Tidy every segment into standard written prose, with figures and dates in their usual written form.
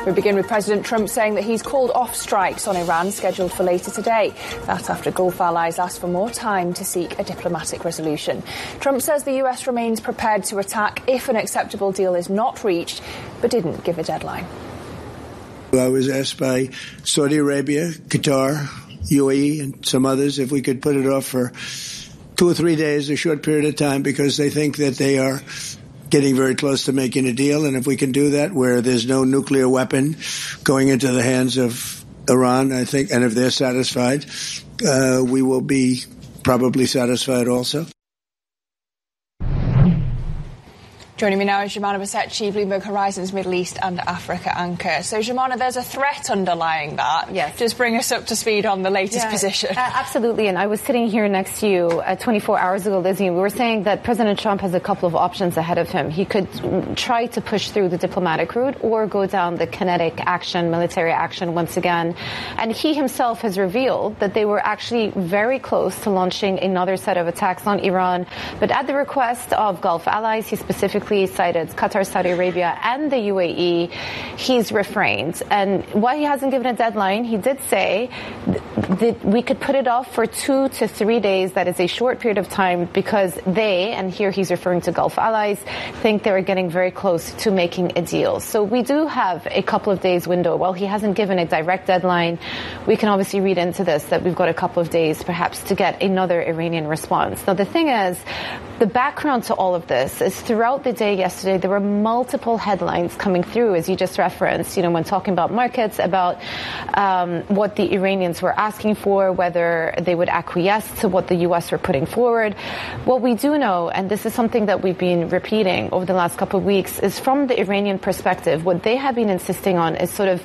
We begin with President Trump saying that he's called off strikes on Iran scheduled for later today. That after Gulf allies asked for more time to seek a diplomatic resolution. Trump says the US remains prepared to attack if an acceptable deal is not reached, but didn't give a deadline. I was asked by Saudi Arabia, Qatar, UAE, and some others if we could put it off for 2 or 3 days, a short period of time, because they think that they are getting very close to making a deal. And if we can do that where there's no nuclear weapon going into the hands of Iran, I think, and if they're satisfied, we will be probably satisfied also. Joining me now is Joumanna Bercetche, Bloomberg Horizon's Middle East and Africa anchor. So, Joumanna, there's a threat underlying that. Yes. Just bring us up to speed on the latest position. Absolutely. And I was sitting here next to you 24 hours ago, Lizzie, and we were saying that President Trump has a couple of options ahead of him. He could try to push through the diplomatic route or go down the kinetic action, military action once again. And he himself has revealed that they were actually very close to launching another set of attacks on Iran. But at the request of Gulf allies, he specifically cited Qatar, Saudi Arabia, and the UAE. He's refrained. And while he hasn't given a deadline, he did say that we could put it off for 2 to 3 days. That is a short period of time because they, and here he's referring to Gulf allies, think they're getting very close to making a deal. So we do have a couple of days window. While he hasn't given a direct deadline, we can obviously read into this that we've got a couple of days perhaps to get another Iranian response. Now, the thing is, the background to all of this is throughout the day yesterday, there were multiple headlines coming through, as you just referenced, when talking about markets, about what the Iranians were asking for, whether they would acquiesce to what the U.S. were putting forward. What we do know, and this is something that we've been repeating over the last couple of weeks, is from the Iranian perspective, what they have been insisting on is sort of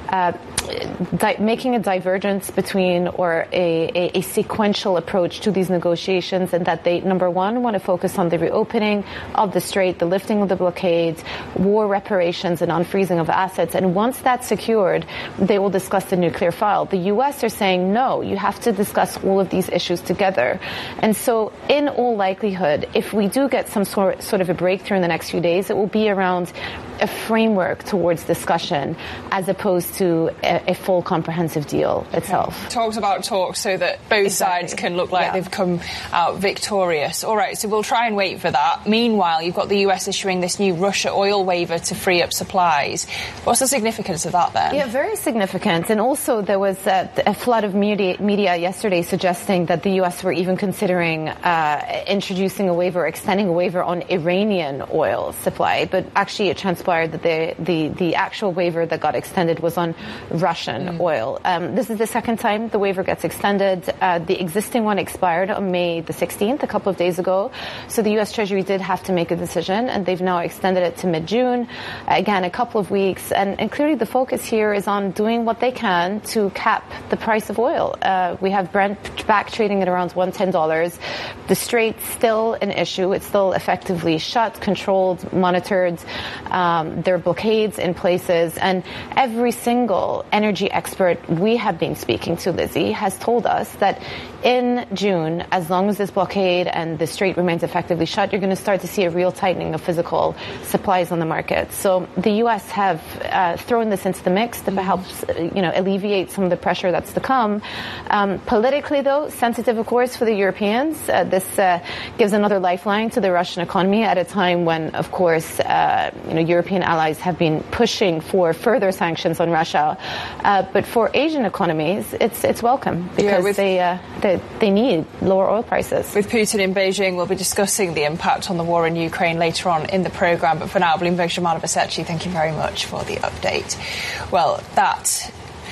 making a divergence between or a sequential approach to these negotiations, and that they, number one, want to focus on the reopening of the strait, the lifting of the blockades, war reparations, and unfreezing of assets. And once that's secured, they will discuss the nuclear file. The U.S. are saying, no, you have to discuss all of these issues together. And so, in all likelihood, if we do get some sort of a breakthrough in the next few days, it will be around a framework towards discussion as opposed to a full comprehensive deal itself. Talks about talks so that both sides can look like they've come out victorious. All right, so we'll try and wait for that. Meanwhile, you've got the US issuing this new Russia oil waiver to free up supplies. What's the significance of that then? Yeah, very significant. And also there was a flood of media yesterday suggesting that the US were even considering introducing a waiver, extending a waiver on Iranian oil supply. But actually it transpired that the actual waiver that got extended was on Russian oil. This is the second time the waiver gets extended. The existing one expired on May the 16th, a couple of days ago. So the U.S. Treasury did have to make a decision, and they've now extended it to mid-June. Again, a couple of weeks. And clearly the focus here is on doing what they can to cap the price of oil. We have Brent back trading at around $110. The strait's still an issue. It's still effectively shut, controlled, monitored. There are blockades in places. And every single energy expert we have been speaking to, Lizzie, has told us that in June, as long as this blockade and the strait remains effectively shut, you're going to start to see a real tightening of physical supplies on the market. So the U.S. have thrown this into the mix that helps, alleviate some of the pressure that's to come. Politically, though, sensitive, of course, for the Europeans. This gives another lifeline to the Russian economy at a time when, of course, European allies have been pushing for further sanctions on Russia. But for Asian economies, it's welcome because they need lower oil prices. With Putin in Beijing, we'll be discussing the impact on the war in Ukraine later on in the programme. But for now, Bloomberg's Joumanna Bercetche, thank you very much for the update. Well, that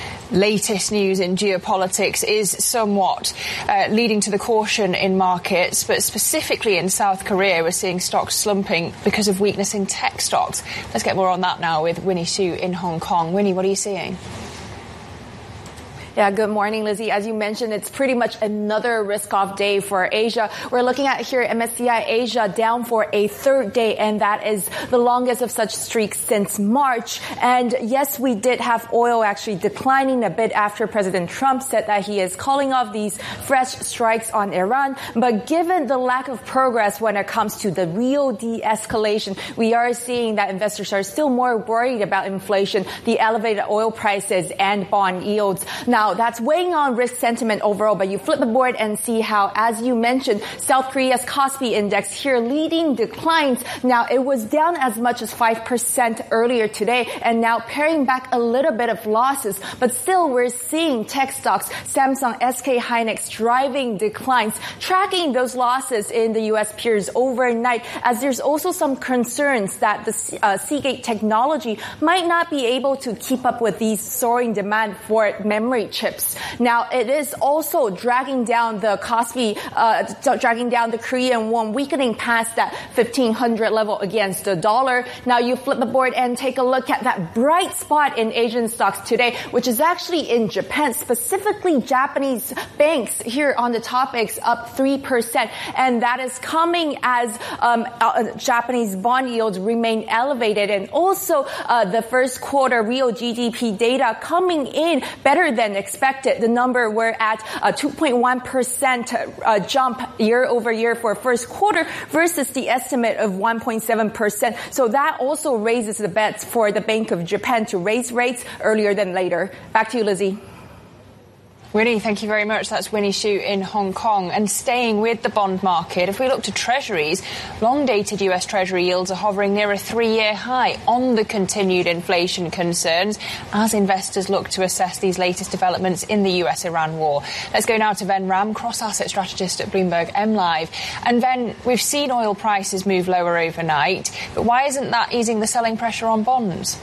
latest news in geopolitics is somewhat leading to the caution in markets, but specifically in South Korea, we're seeing stocks slumping because of weakness in tech stocks. Let's get more on that now with Winnie Xu in Hong Kong. Winnie, what are you seeing? Yeah, good morning, Lizzie. As you mentioned, it's pretty much another risk-off day for Asia. We're looking at here MSCI Asia down for a third day, and that is the longest of such streaks since March. And yes, we did have oil actually declining a bit after President Trump said that he is calling off these fresh strikes on Iran. But given the lack of progress when it comes to the real de-escalation, we are seeing that investors are still more worried about inflation, the elevated oil prices, and bond yields. Now, that's weighing on risk sentiment overall, but you flip the board and see how, as you mentioned, South Korea's Kospi index here leading declines. Now, it was down as much as 5% earlier today, and now paring back a little bit of losses. But still, we're seeing tech stocks, Samsung, SK Hynix driving declines, tracking those losses in the U.S. peers overnight, as there's also some concerns that the Seagate technology might not be able to keep up with these soaring demand for memory chips. Now, it is also dragging down the Kospi, dragging down the Korean won, weakening past that 1,500 level against the dollar. Now, you flip the board and take a look at that bright spot in Asian stocks today, which is actually in Japan, specifically Japanese banks here on the topics up 3%. And that is coming as Japanese bond yields remain elevated. And also the first quarter real GDP data coming in better than expected. The number we're at a 2.1% jump year over year for first quarter versus the estimate of 1.7%. So that also raises the bets for the Bank of Japan to raise rates earlier than later. Back to you, Lizzie. Winnie, thank you very much. That's Winnie Xu in Hong Kong. And staying with the bond market, if we look to treasuries, long-dated US Treasury yields are hovering near a 3-year high on the continued inflation concerns as investors look to assess these latest developments in the US-Iran war. Let's go now to Ven Ram, cross-asset strategist at Bloomberg MLive. And Ven, we've seen oil prices move lower overnight, but why isn't that easing the selling pressure on bonds?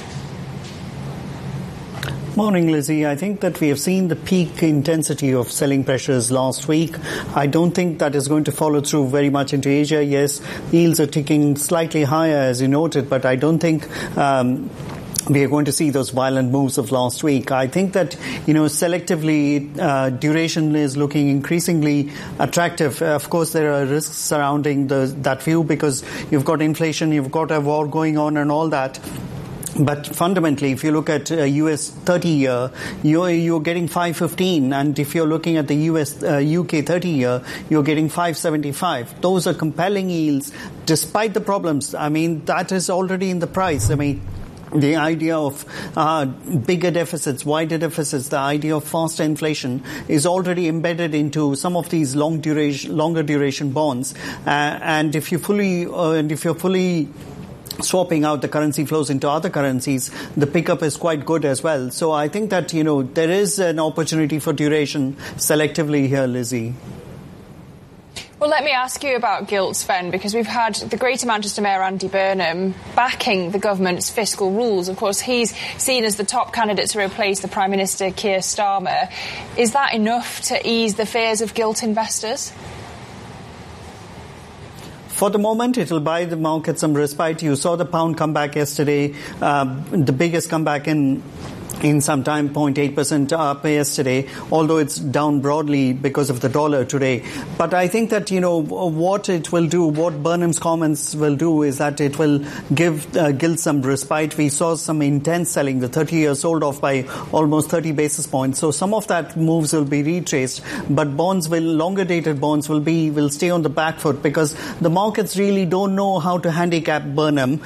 Morning, Lizzie. I think that we have seen the peak intensity of selling pressures last week. I don't think that is going to follow through very much into Asia. Yes, yields are ticking slightly higher, as you noted, but I don't think we are going to see those violent moves of last week. I think that, selectively, duration is looking increasingly attractive. Of course, there are risks surrounding that view because you've got inflation, you've got a war going on and all that. But fundamentally, if you look at US 30-year, you're getting 5.15, and if you're looking at the US UK 30-year, you're getting 5.75. Those are compelling yields, despite the problems. I mean, that is already in the price. I mean, the idea of bigger deficits, wider deficits, the idea of faster inflation is already embedded into some of these longer duration bonds. And if you're fully swapping out the currency flows into other currencies, the pickup is quite good as well. So I think that, there is an opportunity for duration selectively here, Lizzie. Well, let me ask you about gilts, Sven, because we've had the Greater Manchester Mayor Andy Burnham backing the government's fiscal rules. Of course, he's seen as the top candidate to replace the Prime Minister Keir Starmer. Is that enough to ease the fears of gilt investors? For the moment, it will buy the market some respite. You saw the pound come back yesterday, the biggest comeback in some time, 0.8% up yesterday, although it's down broadly because of the dollar today. But I think that, what it will do, what Burnham's comments will do is that it will give gilts some respite. We saw some intense selling. The 30-year sold off by almost 30 basis points. So some of that moves will be retraced, but longer dated bonds will stay on the back foot because the markets really don't know how to handicap Burnham.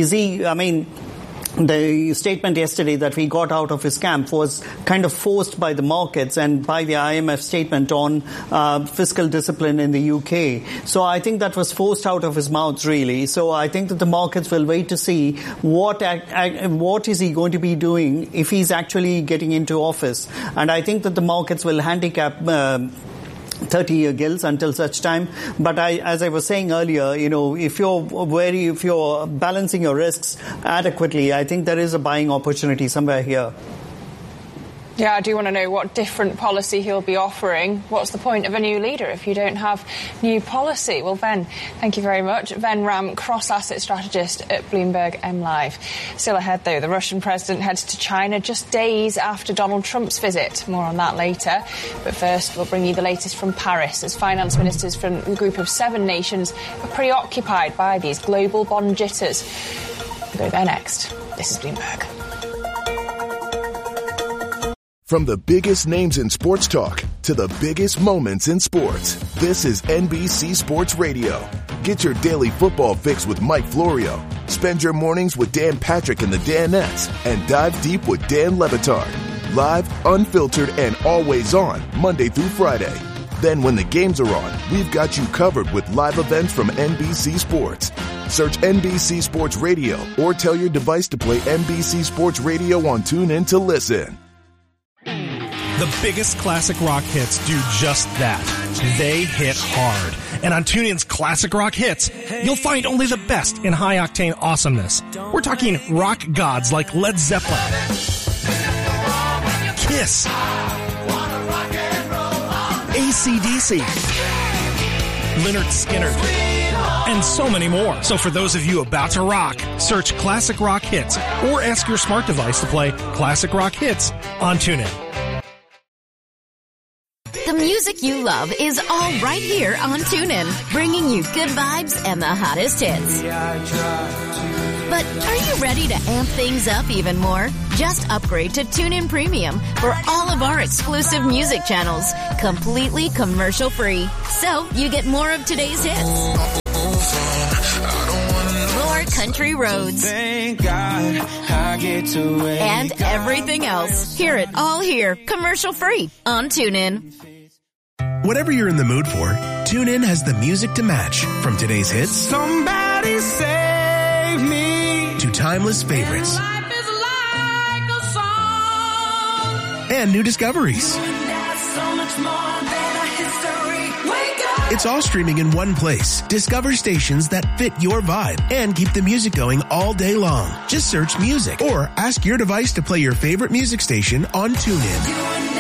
The statement yesterday that we got out of his camp was kind of forced by the markets and by the IMF statement on fiscal discipline in the UK. So I think that was forced out of his mouth, really. So I think that the markets will wait to see what is he going to be doing if he's actually getting into office. And I think that the markets will handicap 30-year gilts until such time. But as I was saying earlier, if you're balancing your risks adequately, I think there is a buying opportunity somewhere here. Yeah, I do want to know what different policy he'll be offering. What's the point of a new leader if you don't have new policy? Well, Ben, thank you very much. Ben Ram, cross-asset strategist at Bloomberg MLive. Still ahead, though, the Russian president heads to China just days after Donald Trump's visit. More on that later. But first, we'll bring you the latest from Paris, as finance ministers from the group of 7 nations are preoccupied by these global bond jitters. We'll go there next. This is Bloomberg. From the biggest names in sports talk to the biggest moments in sports, this is NBC Sports Radio. Get your daily football fix with Mike Florio. Spend your mornings with Dan Patrick and the Danettes, and dive deep with Dan Le Batard. Live, unfiltered, and always on, Monday through Friday. Then when the games are on, we've got you covered with live events from NBC Sports. Search NBC Sports Radio or tell your device to play NBC Sports Radio on TuneIn to listen. The biggest classic rock hits do just that. They hit hard. And on TuneIn's Classic Rock Hits, you'll find only the best in high-octane awesomeness. We're talking rock gods like Led Zeppelin, Kiss, AC/DC, Lynyrd Skynyrd, and so many more. So for those of you about to rock, search Classic Rock Hits or ask your smart device to play Classic Rock Hits on TuneIn. The music you love is all right here on TuneIn, bringing you good vibes and the hottest hits. But are you ready to amp things up even more? Just upgrade to TuneIn Premium for all of our exclusive music channels, completely commercial-free. So you get more of today's hits, more country roads, and everything else. Hear it all here, commercial-free on TuneIn. Whatever you're in the mood for, TuneIn has the music to match. From today's hits, somebody save me, to timeless favorites, life is like a song, and new discoveries. So much more than a history. Wake up. It's all streaming in one place. Discover stations that fit your vibe and keep the music going all day long. Just search music or ask your device to play your favorite music station on TuneIn.